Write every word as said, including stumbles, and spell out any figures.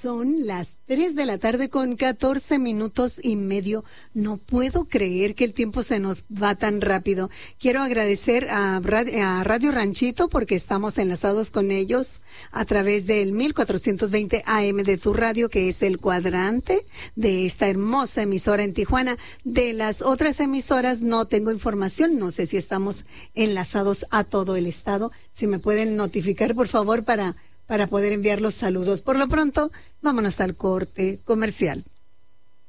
Son las tres de la tarde con catorce minutos y medio. No puedo creer que el tiempo se nos va tan rápido. Quiero agradecer a Radio, a Radio Ranchito porque estamos enlazados con ellos a través del mil cuatrocientos veinte A M de tu radio, que es el cuadrante de esta hermosa emisora en Tijuana. De las otras emisoras no tengo información. No sé si estamos enlazados a todo el estado. Si me pueden notificar, por favor, para... para poder enviar los saludos. Por lo pronto, vámonos al corte comercial.